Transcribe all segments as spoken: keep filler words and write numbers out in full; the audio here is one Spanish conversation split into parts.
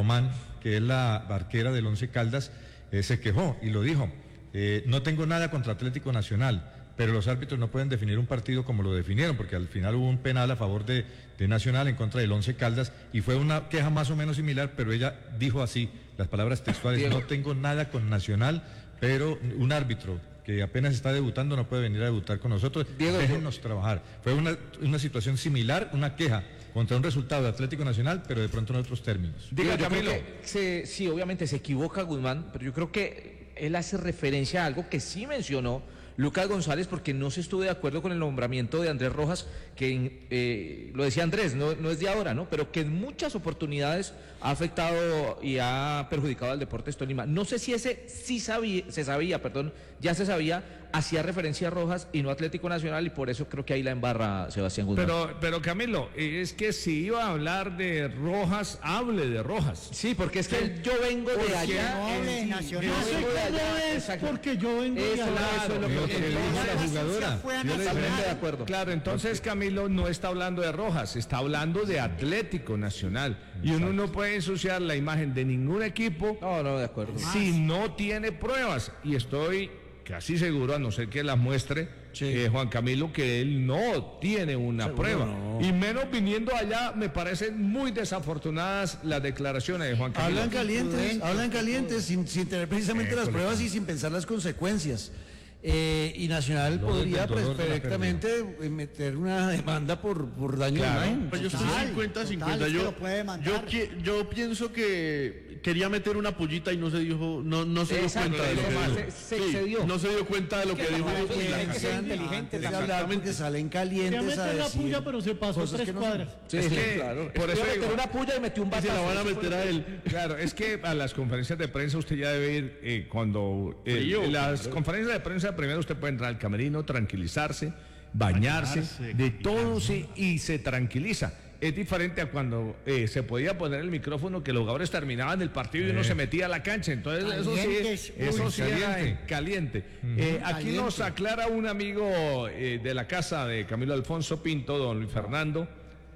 Román, que es la arquera del Once Caldas, eh, se quejó y lo dijo. Eh, no tengo nada contra Atlético Nacional, pero los árbitros no pueden definir un partido como lo definieron, porque al final hubo un penal a favor de, de Nacional en contra del Once Caldas, y fue una queja más o menos similar, pero ella dijo así, las palabras textuales: Diego, no tengo nada con Nacional, pero un árbitro que apenas está debutando no puede venir a debutar con nosotros, Diego, déjennos yo... trabajar. Fue una, una situación similar, una queja contra un resultado de Atlético Nacional, pero de pronto en otros términos. Diga, Camilo. Se, sí, obviamente se equivoca Guzmán, pero yo creo que él hace referencia a algo que sí mencionó Lucas González, porque no se estuvo de acuerdo con el nombramiento de Andrés Rojas, que eh, lo decía Andrés, no, no es de ahora, ¿no? Pero que en muchas oportunidades ha afectado y ha perjudicado al Deportes Tolima. No sé si ese sí sabía, se sabía, perdón, ya se sabía, hacía referencia a Rojas y no a Atlético Nacional, y por eso creo que ahí la embarra Sebastián Guzmán. Pero, pero Camilo, es que si iba a hablar de Rojas, hable de Rojas. Sí, porque es que sí, yo vengo de porque allá. No hable de Nacional. Yo sé que no es porque yo vengo de allá. Eso es lo que, que dijo la jugadora. Totalmente de acuerdo. Claro, entonces Camilo no está hablando de Rojas, está hablando de Atlético Nacional. Y uno no puede ensuciar la imagen de ningún equipo. No, no, de acuerdo. Si no tiene pruebas. Y estoy casi seguro, a no ser que las muestre, sí. eh, Juan Camilo, que él no tiene una seguro prueba. No. Y menos viniendo allá, me parecen muy desafortunadas las declaraciones de Juan Camilo. Hablan calientes, hablan calientes, sin, sin tener precisamente eh, las pruebas y sin pensar las consecuencias. Eh, y Nacional dolor, podría pues, perfectamente meter una demanda por, por daño claro. de imagen. Pues yo estoy cincuenta cincuenta. Yo, yo, yo pienso que quería meter una pullita y no se dijo, no, no se dio cuenta de lo que dijo. Se, se sí, no se dio cuenta de lo que, que dijo. Es que inteligente de hablar porque salen calientes a decir la puya, pero se pasó tres cuadras. Sí, es que, claro. Por eso meter una puya y metió un batazo. Se la van a meter a él. Claro, es que a las conferencias de prensa usted ya debe ir eh, cuando eh, Frío, las claro. conferencias de prensa primero usted puede entrar al camerino, tranquilizarse, bañarse, bañarse de todo sí, y se tranquiliza. Es diferente a cuando eh, se podía poner el micrófono, que los jugadores terminaban el partido y uno eh. se metía a la cancha. Entonces calientes, eso sí, eso sí era eh, caliente. Uh-huh. eh, aquí caliente. Nos aclara un amigo eh, de la casa de Camilo Alfonso Pinto, don Luis Fernando,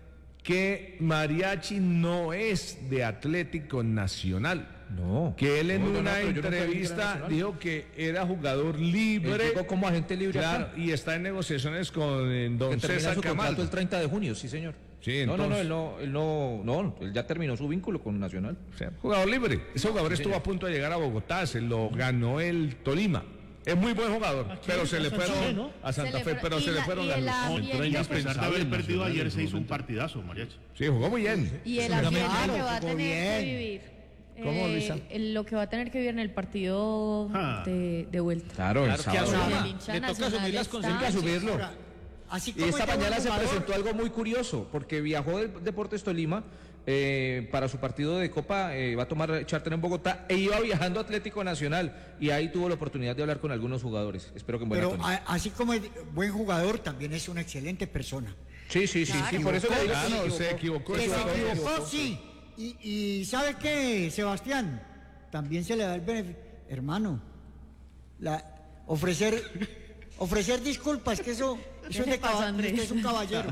que Mariachi no es de Atlético Nacional. No. Que él en no, una no, entrevista no dijo que era jugador libre. Él llegó como agente libre. Claro, acá. Y está en negociaciones con eh, don que César su Camargo. el treinta de junio, sí señor. Sí, no, no, no, él no, él no, no, él ya terminó su vínculo con Nacional. O sea, jugador libre. Ese jugador sí, estuvo señor. a punto de llegar a Bogotá, se lo ganó el Tolima. Es muy buen jugador, Aquí pero se le fueron Fe, ¿no? a Santa Fe, pero se le fueron las luces. A pesar de haber perdido ayer, se hizo un partidazo, Mariachi. Sí, jugó muy bien. Y el ambiente que va a tener que vivir. ¿Cómo, Luisa? Eh, lo que va a tener que vivir en el partido ah. de, de vuelta. Claro, claro que asuma. Le toca asumir las consecuencias. asumirlo. Así y esta mañana se presentó algo muy curioso, porque viajó del Deportes Tolima eh, para su partido de Copa, eh, va a tomar charter en Bogotá, e iba viajando a Atlético Nacional, y ahí tuvo la oportunidad de hablar con algunos jugadores. Espero que en buena Pero a, así como es buen jugador, también es una excelente persona. Sí, sí, sí, claro, sí, por eso le digo claro, que se equivocó. Se equivocó, se equivocó, sí. Y, y ¿sabe qué, Sebastián? También se le da el beneficio. Hermano, la, ofrecer, ofrecer disculpas, que eso, eso es de caballero, usted es un caballero.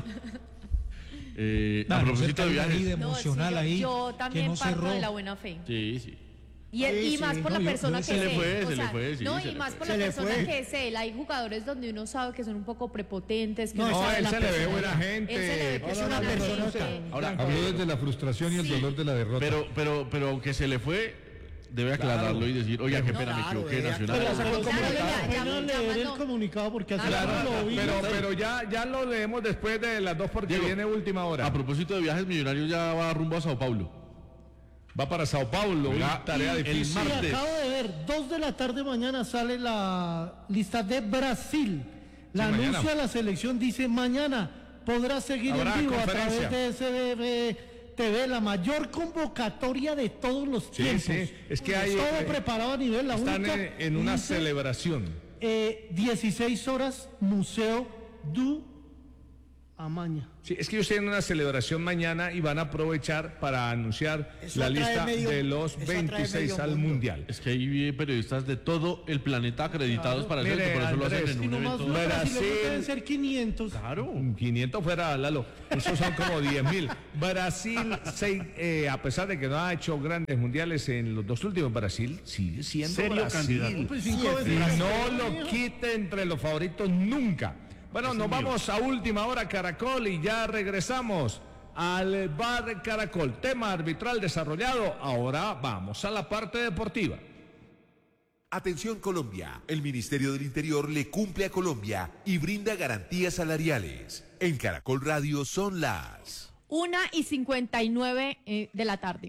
Eh, a propósito de viajes. De emocional no, sí, yo, ahí, yo también no parto de la buena fe. Sí, sí. Y, el, y más por no, la persona yo, que se es le fue, él. se O sea, le fue, sí, no, se y más por se la persona fue. que es él. Hay jugadores donde uno sabe que son un poco prepotentes. Que no, no, no él se le ve buena gente. Él se le ve que es una persona que... Ahora, habló desde la frustración y el sí, dolor de la derrota. Pero, pero, pero aunque se le fue, debe aclararlo claro. y decir, oiga, qué pena, no, claro, me equivoqué, Nacional. Pero, pero, pero, claro, ya, ya, ya, leer el comunicado porque hace claro, lo vi. Pero, pero ya, ya lo leemos después de las dos porque Diego, viene última hora. A propósito de viajes, Millonarios ya va rumbo a Sao Paulo. Va para Sao Paulo, una tarea difícil. Y acabo de ver, dos de la tarde mañana sale la lista de Brasil. La sí, anuncia mañana. La selección, dice mañana podrá seguir Habrá en vivo a través de S B B T V, la mayor convocatoria de todos los sí, tiempos. Sí, es que hay, todo eh, preparado a nivel, la están única, en, en una dice, celebración. Eh, dieciséis horas, Museo du amaña. Sí, es que ellos tienen una celebración mañana y van a aprovechar para anunciar Eso la atrae lista medio- de los eso atrae veintiséis medio al mundo. Mundial. Es que hay periodistas de todo el planeta acreditados para hacer Mire, esto, por eso Andrés, lo hacen Y en un nomás evento. los Brasil- brasileños deben ser quinientos. Claro. quinientos fuera, Lalo. Esos son como diez mil. Brasil, seis, eh, a pesar de que no ha hecho grandes mundiales en los dos últimos, Brasil sigue siendo Serio Brasil. candidato. Pues cinco veces Y Brasil. no lo quite entre los favoritos nunca. Bueno, nos vamos a última hora Caracol y ya regresamos al bar Caracol. Tema arbitral desarrollado. Ahora vamos a la parte deportiva. Atención Colombia, el Ministerio del Interior le cumple a Colombia y brinda garantías salariales. En Caracol Radio son las... Una y cincuenta y nueve eh, de la tarde.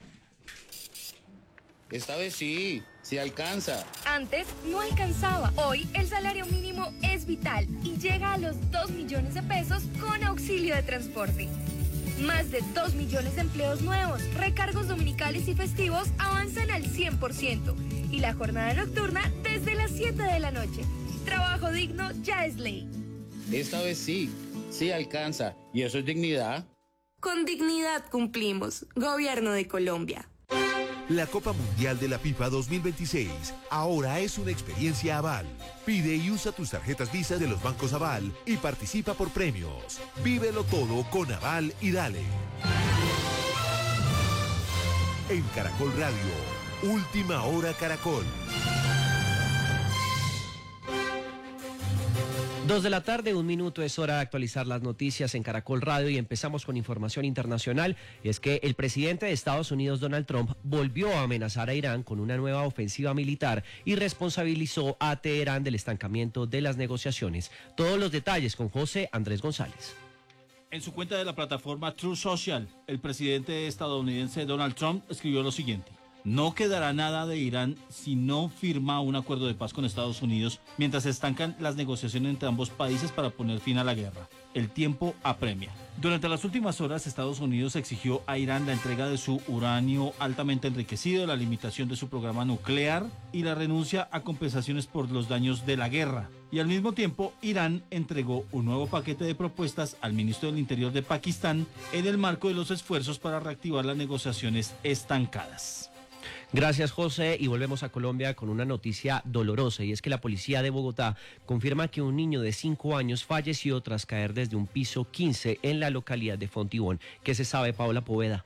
Esta vez sí, sí alcanza. Antes no alcanzaba. Hoy el salario mínimo es vital y llega a los dos millones de pesos con auxilio de transporte. Más de dos millones de empleos nuevos, recargos dominicales y festivos avanzan al cien por ciento y la jornada nocturna desde las siete de la noche. Trabajo digno ya es ley. Esta vez sí, sí alcanza. ¿Y eso es dignidad? Con dignidad cumplimos. Gobierno de Colombia. La Copa Mundial de la FIFA dos mil veintiséis ahora es una experiencia Aval. Pide y usa tus tarjetas Visa de los bancos Aval y participa por premios. Vívelo todo con Aval y dale. En Caracol Radio, Última Hora Caracol. Dos de la tarde, un minuto, es hora de actualizar las noticias en Caracol Radio y empezamos con información internacional. Y es que el presidente de Estados Unidos, Donald Trump, volvió a amenazar a Irán con una nueva ofensiva militar y responsabilizó a Teherán del estancamiento de las negociaciones. Todos los detalles con José Andrés González. En su cuenta de la plataforma Truth Social, el presidente estadounidense Donald Trump escribió lo siguiente: no quedará nada de Irán si no firma un acuerdo de paz con Estados Unidos mientras se estancan las negociaciones entre ambos países para poner fin a la guerra. El tiempo apremia. Durante las últimas horas, Estados Unidos exigió a Irán la entrega de su uranio altamente enriquecido, la limitación de su programa nuclear y la renuncia a compensaciones por los daños de la guerra. Y al mismo tiempo, Irán entregó un nuevo paquete de propuestas al ministro del Interior de Pakistán en el marco de los esfuerzos para reactivar las negociaciones estancadas. Gracias, José, y volvemos a Colombia con una noticia dolorosa, y es que la policía de Bogotá confirma que un niño de cinco años falleció tras caer desde un piso quince en la localidad de Fontibón. ¿Qué se sabe, Paola Poveda?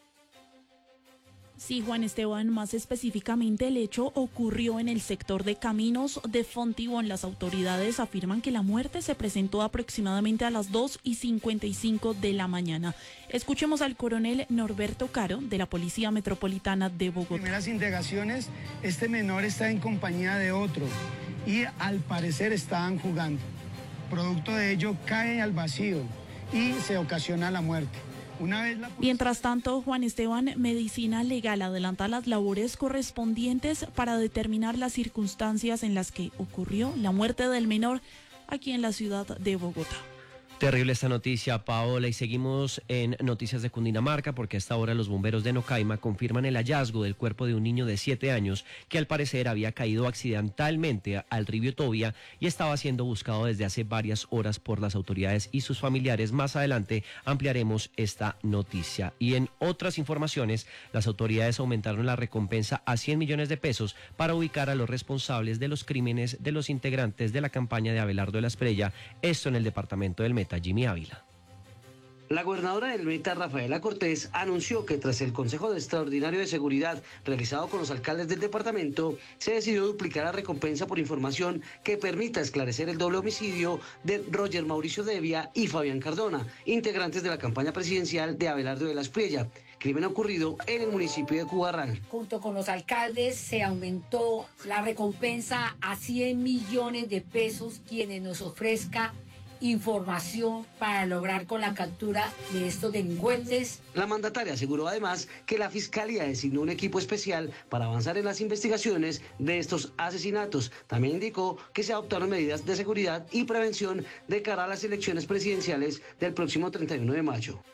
Sí, Juan Esteban, más específicamente el hecho ocurrió en el sector de Caminos de Fontibón. Las autoridades afirman que la muerte se presentó aproximadamente a las dos y cincuenta y cinco de la mañana. Escuchemos al coronel Norberto Caro de la Policía Metropolitana de Bogotá. Primeras indagaciones, este menor está en compañía de otro y al parecer estaban jugando. Producto de ello cae al vacío y se ocasiona la muerte. Una vez la policía... Mientras tanto, Juan Esteban, Medicina Legal adelanta las labores correspondientes para determinar las circunstancias en las que ocurrió la muerte del menor aquí en la ciudad de Bogotá. Terrible esta noticia, Paola, y seguimos en noticias de Cundinamarca porque a esta hora los bomberos de Nocaima confirman el hallazgo del cuerpo de un niño de siete años que al parecer había caído accidentalmente al río Tobia y estaba siendo buscado desde hace varias horas por las autoridades y sus familiares. Más adelante ampliaremos esta noticia. Y en otras informaciones, las autoridades aumentaron la recompensa a cien millones de pesos para ubicar a los responsables de los crímenes de los integrantes de la campaña de Abelardo de la Espriella, esto en el departamento del Meta. Jimmy Ávila. La gobernadora del Meta, Rafaela Cortés, anunció que tras el Consejo de Extraordinario de Seguridad realizado con los alcaldes del departamento, se decidió duplicar la recompensa por información que permita esclarecer el doble homicidio de Roger Mauricio Devia y Fabián Cardona, integrantes de la campaña presidencial de Abelardo de la Espriella, crimen ocurrido en el municipio de Cubarral. Junto con los alcaldes se aumentó la recompensa a cien millones de pesos quienes nos ofrezca información para lograr con la captura de estos delincuentes. La mandataria aseguró además que la Fiscalía designó un equipo especial para avanzar en las investigaciones de estos asesinatos. También indicó que se adoptaron medidas de seguridad y prevención de cara a las elecciones presidenciales del próximo treinta y uno de mayo.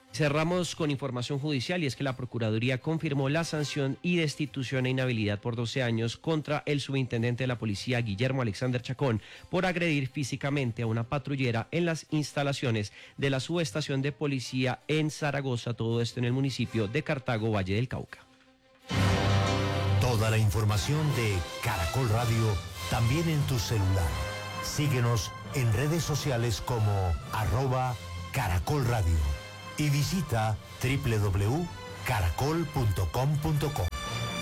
Cerramos con información judicial y es que la Procuraduría confirmó la sanción y destitución e inhabilidad por doce años contra el subintendente de la policía Guillermo Alexander Chacón por agredir físicamente a una patrullera en las instalaciones de la subestación de policía en Zaragoza, todo esto en el municipio de Cartago, Valle del Cauca. Toda la información de Caracol Radio también en tu celular. Síguenos en redes sociales como arroba Caracol Radio. Y visita doble u doble u doble u punto caracol punto com punto co.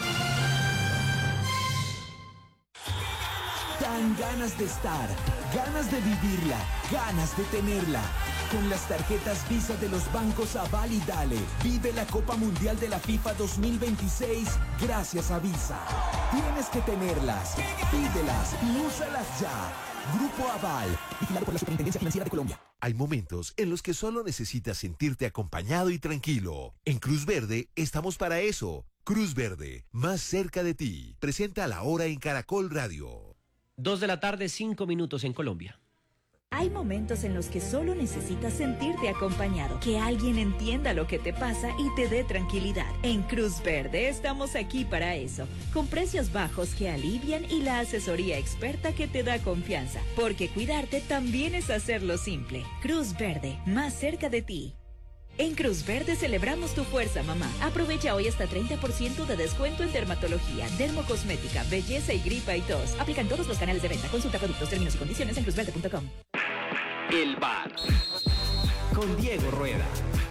Dan ganas de estar, ganas de vivirla, ganas de tenerla. Con las tarjetas Visa de los bancos Aval y Dale, vive la Copa Mundial de la FIFA dos mil veintiséis gracias a Visa. Tienes que tenerlas, pídelas y úsalas ya. Grupo Aval, vigilado por la Superintendencia Financiera de Colombia. Hay momentos en los que solo necesitas sentirte acompañado y tranquilo. En Cruz Verde estamos para eso. Cruz Verde, más cerca de ti. Presenta la hora en Caracol Radio. Dos de la tarde, cinco minutos en Colombia. Hay momentos en los que solo necesitas sentirte acompañado, que alguien entienda lo que te pasa y te dé tranquilidad. En Cruz Verde estamos aquí para eso, con precios bajos que alivian y la asesoría experta que te da confianza, porque cuidarte también es hacerlo simple. Cruz Verde, más cerca de ti. En Cruz Verde celebramos tu fuerza, mamá. Aprovecha hoy hasta treinta por ciento de descuento en dermatología, dermocosmética, belleza y gripa y tos. Aplican todos los canales de venta. Consulta productos, términos y condiciones en cruz verde punto com. El bar con Diego Rueda.